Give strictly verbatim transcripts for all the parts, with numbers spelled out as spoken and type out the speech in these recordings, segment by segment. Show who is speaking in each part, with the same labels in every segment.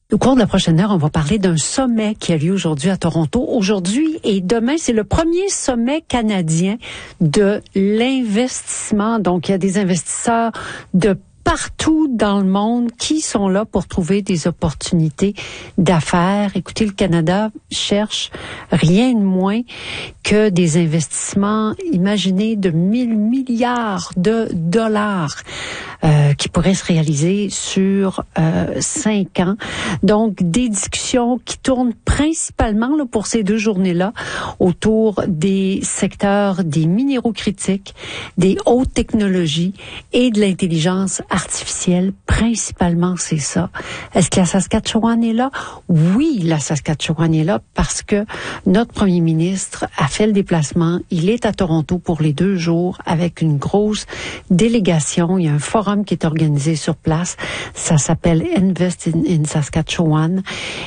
Speaker 1: Au cours de la prochaine heure, on va parler d'un sommet qui a lieu aujourd'hui à Toronto. Aujourd'hui et demain, c'est le premier sommet canadien de l'investissement. Donc, il y a des investisseurs de partout dans le monde qui sont là pour trouver des opportunités d'affaires. Écoutez, le Canada cherche rien de moins que des investissements, imaginez, de mille milliards de dollars euh, qui pourraient se réaliser sur euh, cinq ans. Donc, des discussions qui tournent principalement là, pour ces deux journées-là autour des secteurs des minéraux critiques, des hautes technologies et de l'intelligence artificielle. Principalement, c'est ça. Est-ce que la Saskatchewan est là? Oui, la Saskatchewan est là parce que notre premier ministre a fait le déplacement. Il est à Toronto pour les deux jours avec une grosse délégation. Il y a un forum qui est organisé sur place. Ça s'appelle Invest in, in Saskatchewan.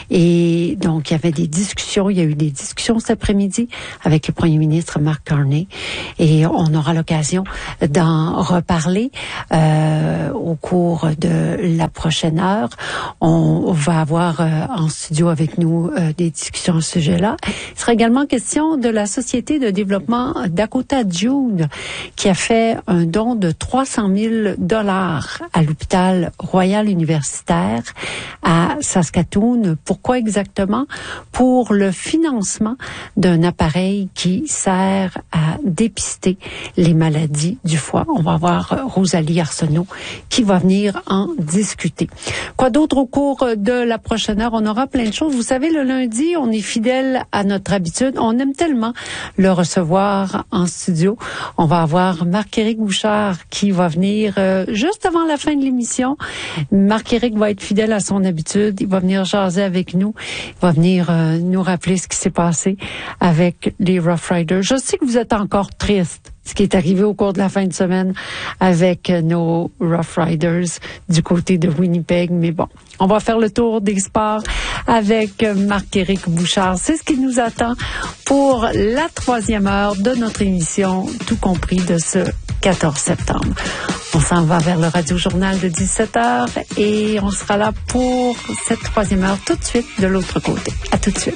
Speaker 1: Et donc, il y avait des discussions. Il y a eu des discussions cet après-midi avec le premier ministre Mark Carney. Et on aura l'occasion d'en reparler euh, au cours de la prochaine heure. On va avoir euh, en studio avec nous euh, des discussions à ce sujet-là. Il sera également question de la Société de développement Dakota Jude qui a fait un don de trois cent mille dollars à l'hôpital Royal Universitaire à Saskatoon. Pourquoi exactement? Pour le financement d'un appareil qui sert à dépister les maladies du foie. On va voir Rosalie Arsenault qui va venir en discuter. Quoi d'autre au cours de la prochaine heure? On aura plein de choses. Vous savez, le lundi, on est fidèle à notre habitude. On aime tellement le recevoir en studio. On va avoir Marc-Éric Bouchard qui va venir euh, juste avant la fin de l'émission. Marc-Éric va être fidèle à son habitude. Il va venir jaser avec nous. Il va venir euh, nous rappeler ce qui s'est passé avec les Rough Riders. Je sais que vous êtes encore triste. Ce qui est arrivé au cours de la fin de semaine avec nos Rough Riders du côté de Winnipeg. Mais bon, on va faire le tour des sports avec Marc-Éric Bouchard. C'est ce qui nous attend pour la troisième heure de notre émission, tout compris de ce quatorze septembre. On s'en va vers le Radio-Journal de dix-sept heures et on sera là pour cette troisième heure tout de suite de l'autre côté. À tout de suite.